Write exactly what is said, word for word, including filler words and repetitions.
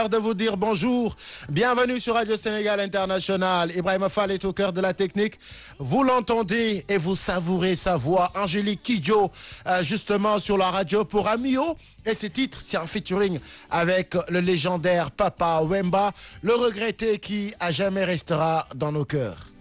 De vous dire bonjour, bienvenue sur Radio Sénégal International. Ibrahima Fall est au cœur de la technique. Vous l'entendez et vous savourez sa voix. Angélique Kidjo, euh, justement sur la radio pour Amio. Et ce titre, c'est un featuring avec le légendaire Papa Wemba, le regretté qui à jamais restera dans nos cœurs.